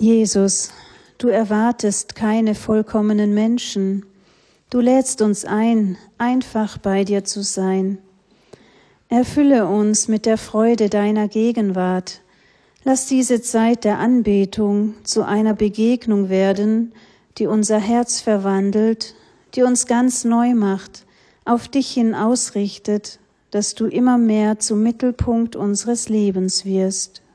Jesus, du erwartest keine vollkommenen Menschen. Du lädst uns ein, einfach bei dir zu sein. Erfülle uns mit der Freude deiner Gegenwart. Lass diese Zeit der Anbetung zu einer Begegnung werden, die unser Herz verwandelt, die uns ganz neu macht, auf dich hin ausrichtet, dass du immer mehr zum Mittelpunkt unseres Lebens wirst.